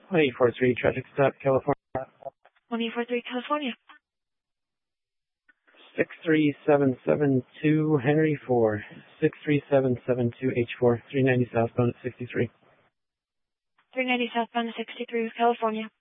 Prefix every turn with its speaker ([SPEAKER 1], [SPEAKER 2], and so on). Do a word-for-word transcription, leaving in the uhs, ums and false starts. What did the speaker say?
[SPEAKER 1] one eight four three, traffic stop, California.
[SPEAKER 2] one eight four three, California.
[SPEAKER 1] six three seven seven two, Henry four. six three seven seven two, H four, three ninety southbound at sixty-three.
[SPEAKER 2] three ninety southbound at sixty-three, California.